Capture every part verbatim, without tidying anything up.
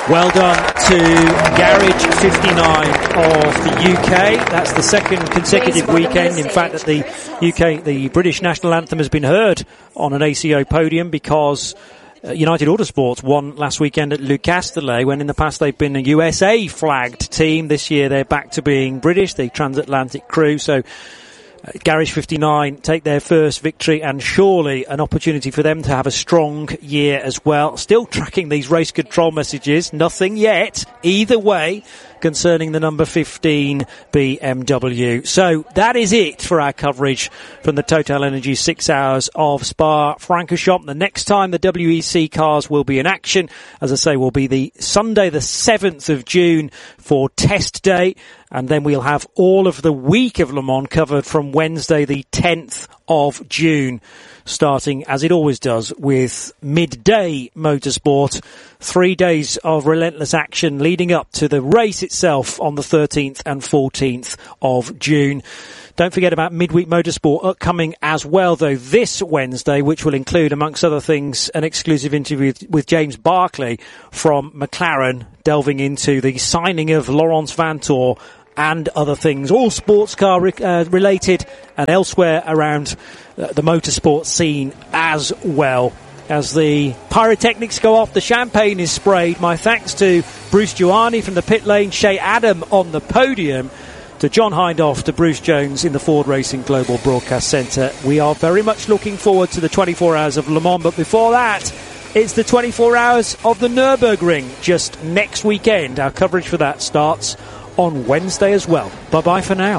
Well done to Garage fifty-nine of the U K. That's the second consecutive weekend, in fact, that the U K, the British national anthem, has been heard on an A C O podium, because uh, United Autosports won last weekend at Le Castellet, when in the past they've been a U S A flagged team. This year they're back to being British, the transatlantic crew. So Uh, Garage fifty-nine take their first victory, and surely an opportunity for them to have a strong year as well. Still tracking these race control messages. Nothing yet, either way, concerning the number fifteen B M W. So that is it for our coverage from the Total Energy six hours of Spa-Francorchamps. The next time the W E C cars will be in action, as I say, will be the Sunday the seventh of June for test day. And then we'll have all of the week of Le Mans covered from Wednesday the tenth of June, starting, as it always does, with midday motorsport. Three days of relentless action leading up to the race itself on the thirteenth and fourteenth of June. Don't forget about Midweek Motorsport upcoming as well, though, this Wednesday, which will include, amongst other things, an exclusive interview with James Barclay from McLaren, delving into the signing of Laurens Vanthoor and other things, all sports car re- uh, related, and elsewhere around uh, the motorsport scene as well. As the pyrotechnics go off, the champagne is sprayed. My thanks to Bruce Giuani from the pit lane, Shea Adam on the podium, to John Hindhaugh, to Bruce Jones in the Ford Racing Global Broadcast Centre. We are very much looking forward to the twenty-four hours of Le Mans, but before that, it's the twenty-four hours of the Nürburgring just next weekend. Our coverage for that starts on Wednesday as well. Bye-bye for now.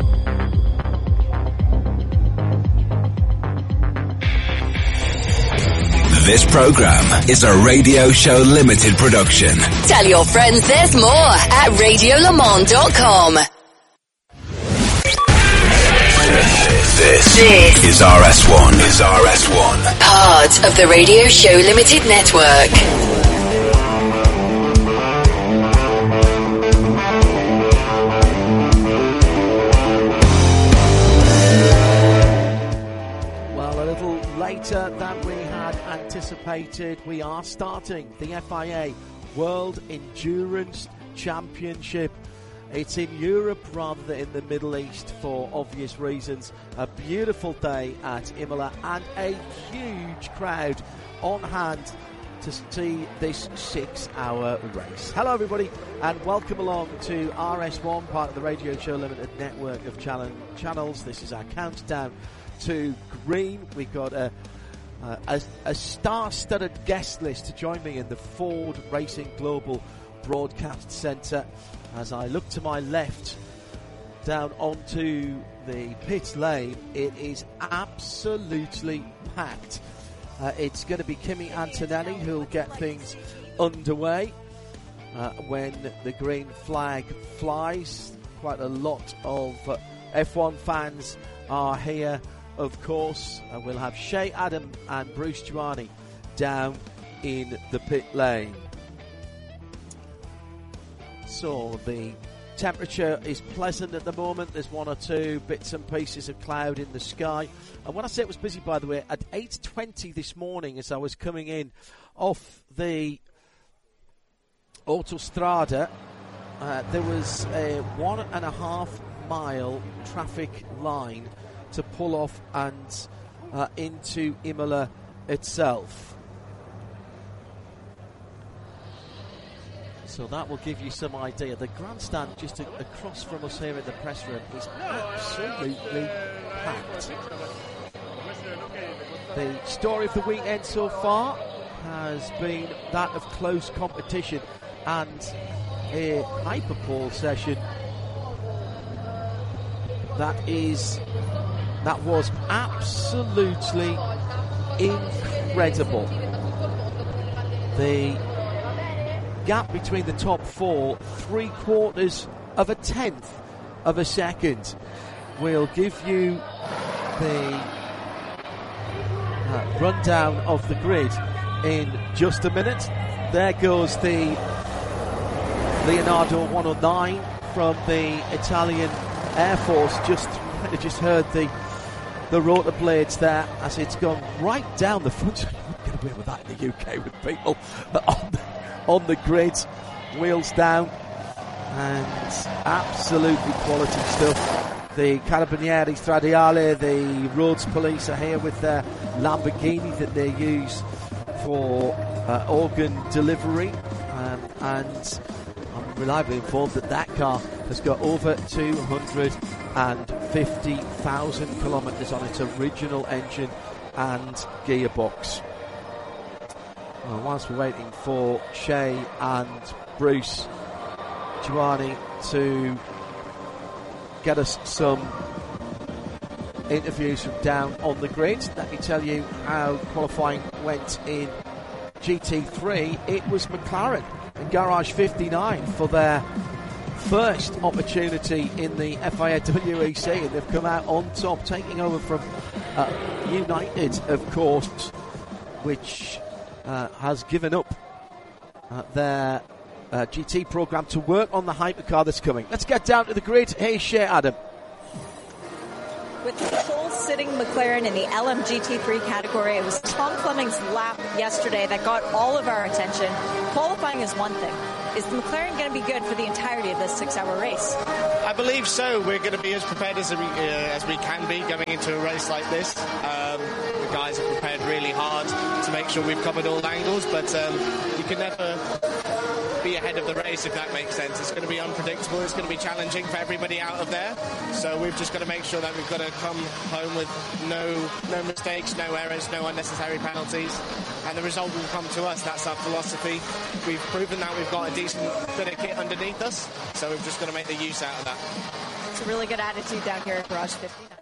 This program is a Radio Show Limited production. Tell your friends there's more at radio le mans dot com. This, this is R S one. Is R S one. Part of the Radio Show Limited network. Than we had anticipated, we are starting the F I A World Endurance Championship. It's in Europe rather than in the Middle East for obvious reasons. A beautiful day at Imola and a huge crowd on hand to see this six-hour race. Hello everybody and welcome along to R S one, part of the Radio Show Limited network of channels. This is our countdown to green. We've got a Uh, a, a star-studded guest list to join me in the Ford Racing Global Broadcast Centre. As I look to my left down onto the pit lane, it is absolutely packed. Uh, it's going to be Kimi Antonelli who'll get things underway uh, when the green flag flies. Quite a lot of uh, F one fans are here. Of course, uh, we'll have Shea Adam and Bruce Giuani down in the pit lane. So the temperature is pleasant at the moment. There's one or two bits and pieces of cloud in the sky. And when I say it was busy, by the way, at eight twenty this morning, as I was coming in off the Autostrada, uh, there was a one and a half mile traffic line to pull off and uh, into Imola itself. So that will give you some idea. The grandstand just a- across from us here in the press room is absolutely packed. The story of the weekend so far has been that of close competition and a hyperpole session that is that was absolutely incredible. The gap between the top four, three quarters of a tenth of a second. We'll give you the uh, rundown of the grid in just a minute. There goes the Leonardo one oh nine from the Italian Air Force. Just I just heard the the rotor blades there as it's gone right down the front. You won't get away with that in the U K with people on the, on the grid, wheels down, and absolutely quality stuff. The Carabinieri Stradiale, the Roads Police are here with their Lamborghini that they use for uh, organ delivery, um, and I'm reliably informed that that car has got over two hundred fifty thousand kilometres on its original engine and gearbox. Well, whilst we're waiting for Shay and Bruce, Giovanni, to get us some interviews from down on the grid, let me tell you how qualifying went in G T three. It was McLaren in Garage fifty-nine for their first opportunity in the F I A W E C, and they've come out on top, taking over from uh, United, of course, which uh, has given up uh, their uh, G T programme to work on the hypercar that's coming. Let's get down to the grid. Hey, Shea Adam. With the pole-sitting McLaren in the L M G T three category, it was Tom Fleming's lap yesterday that got all of our attention. Qualifying is one thing. Is the McLaren going to be good for the entirety of this six-hour race? I believe so. We're going to be as prepared as we, uh, as we can be going into a race like this. Um, the guys have prepared really hard to make sure we've covered all angles, but um, you can never be ahead of the race, if that makes sense. It's going to be unpredictable. It's going to be challenging for everybody out of there. So we've just got to make sure that we've got to come home with no no mistakes, no errors, no unnecessary penalties, and the result will come to us. That's our philosophy. We've proven that we've got a decent bit of kit underneath us, so we've just got to make the use out of that. It's a really good attitude down here at Garage fifty-nine.